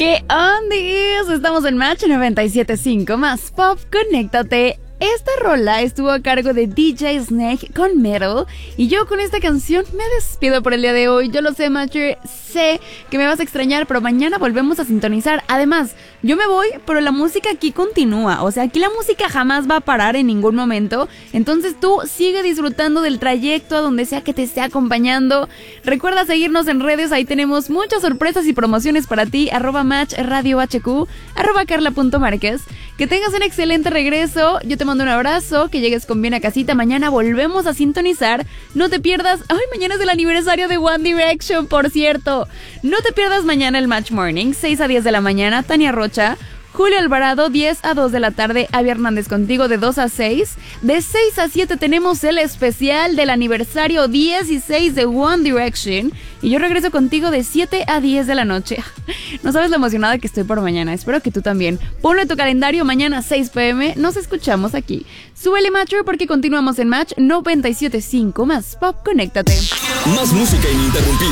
¿Qué onda? Estamos en Match 97.5 más Pop, conéctate. Esta rola estuvo a cargo de DJ Snake con Metal. Y yo con esta canción me despido por el día de hoy. Yo lo sé, Matcher, sé que me vas a extrañar, pero mañana volvemos a sintonizar. Además, yo me voy, pero la música aquí continúa. O sea, aquí la música jamás va a parar en ningún momento. Entonces tú sigue disfrutando del trayecto a donde sea que te esté acompañando. Recuerda seguirnos en redes, ahí tenemos muchas sorpresas y promociones para ti. @MatchRadioHQ, @Carla.Márquez. Que tengas un excelente regreso. Yo te mando un abrazo, que llegues con bien a casita. Mañana volvemos a sintonizar. No te pierdas. Ay, mañana es el aniversario de One Direction, por cierto. No te pierdas mañana el Match Morning, 6 a 10 de la mañana. Tania Rocha, Julio Alvarado, 10 a 2 de la tarde. Avi Hernández contigo de 2 a 6. De 6 a 7 tenemos el especial del aniversario 16 de One Direction. Y yo regreso contigo de 7 a 10 de la noche. No sabes lo emocionada que estoy por mañana. Espero que tú también. Ponlo en tu calendario, mañana 6 p.m. Nos escuchamos aquí. Súbele, Matcher, porque continuamos en Match 97.5 más Pop, conéctate. Más música ininterrumpida.